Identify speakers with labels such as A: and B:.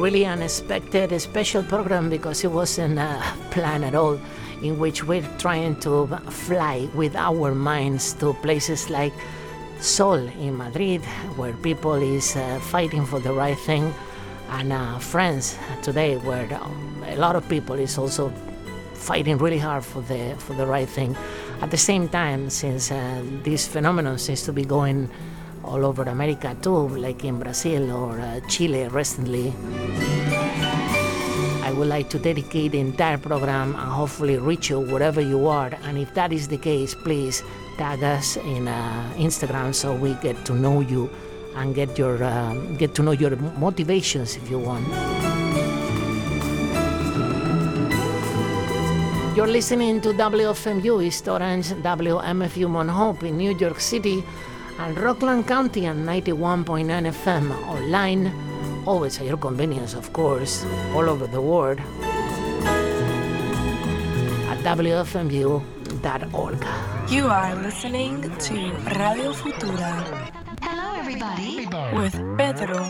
A: really unexpected special program because it wasn't planned at all, in which we're trying to fly with our minds to places like Sol in Madrid, where people is fighting for the right thing, and France today, where a lot of people is also fighting really hard for the right thing. At the same time, since this phenomenon seems to be going all over America too, like in Brazil or Chile recently, I would like to dedicate the entire program and hopefully reach you wherever you are. And if that is the case, please tag us in Instagram so we get to know you and get to know your motivations if you want. You're listening to WFMU East Orange, WMFU Mount Hope in New York City, and Rockland County on 91.9 FM online, always at your convenience, of course, all over the world, at WFMU.org.
B: You are listening to Radio Futura.
C: Hello, everybody.
B: With Pedro